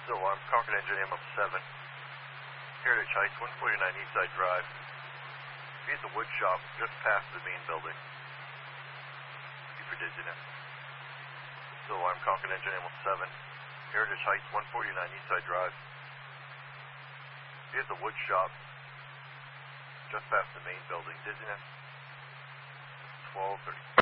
Still alarm, Concord Engine AM up 7. Heritage Heights, 149 Eastside Drive. Be at the wood shop just past the main building. Be for dizziness. Still alarm, Concord Engine AM up 7. Heritage Heights, 149 Eastside Drive. Be at the wood shop just past the main building. Dizziness. 12:30.